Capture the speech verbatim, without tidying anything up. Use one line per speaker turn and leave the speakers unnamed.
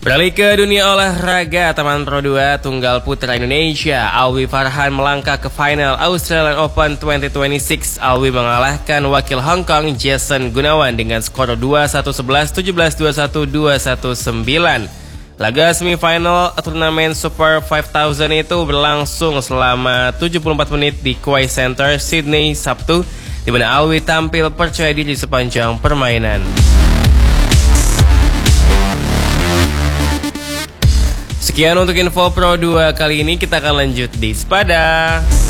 Beralih ke dunia olahraga, Taman Pro dua Tunggal Putra Indonesia, Alwi Farhan melangkah ke final Australian Open dua ribu dua puluh enam. Alwi mengalahkan wakil Hong Kong Jason Gunawan dengan skor dua satu sebelas, tujuh belas dua puluh satu, dua satu sembilan. Laga semifinal turnamen Super lima ribu itu berlangsung selama tujuh puluh empat menit di Quay Center, Sydney, Sabtu, di mana Alwi tampil percaya diri sepanjang permainan. Sekian untuk info Pro dua kali ini, kita akan lanjut di Spada.